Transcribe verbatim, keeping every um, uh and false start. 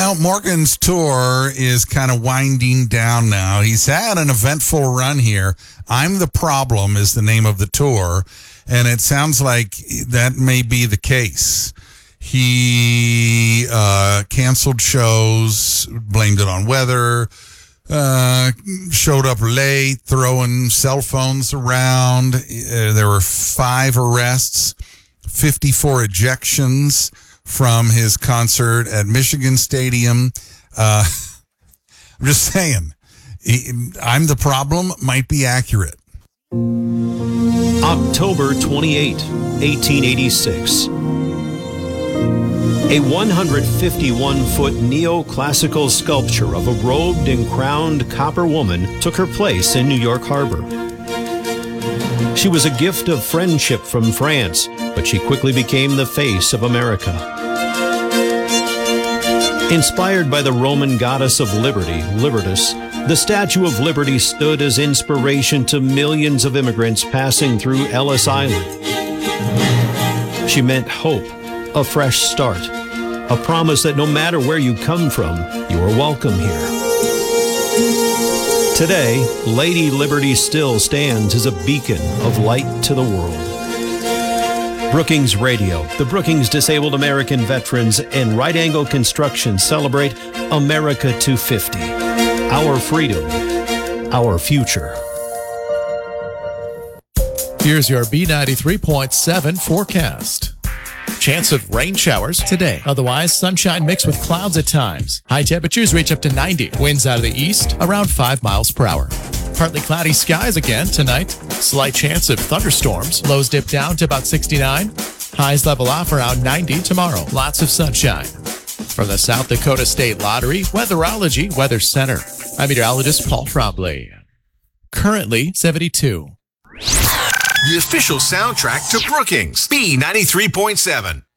Well, Morgan's tour is kind of winding down now. He's had an eventful run here. I'm the Problem is the name of the tour, and it sounds like that may be the case. He uh, canceled shows, blamed it on weather, uh, showed up late, throwing cell phones around. Uh, there were five arrests, fifty-four ejections from his concert at Michigan Stadium. Uh, I'm just saying, he, I'm the Problem might be accurate. October twenty-eighth, eighteen eighty-six. A one hundred fifty-one foot neoclassical sculpture of a robed and crowned copper woman took her place in New York Harbor. She was a gift of friendship from France, but she quickly became the face of America. Inspired by the Roman goddess of liberty, Libertas, the Statue of Liberty stood as inspiration to millions of immigrants passing through Ellis Island. She meant hope, a fresh start, a promise that no matter where you come from, you are welcome here. Today, Lady Liberty still stands as a beacon of light to the world. Brookings Radio, the Brookings Disabled American Veterans, and Right Angle Construction celebrate America two fifty. Our freedom, our future. Here's your B ninety-three point seven forecast. Chance of rain showers today. Otherwise, sunshine mixed with clouds at times. High temperatures reach up to ninety. Winds out of the east around five miles per hour. Partly cloudy skies again tonight. Slight chance of thunderstorms. Lows dip down to about sixty-nine. Highs level off around ninety tomorrow. Lots of sunshine. From the South Dakota State Lottery Weatherology Weather Center, I'm meteorologist Paul Trombley. Currently seventy-two. The official soundtrack to Brookings, B ninety-three point seven.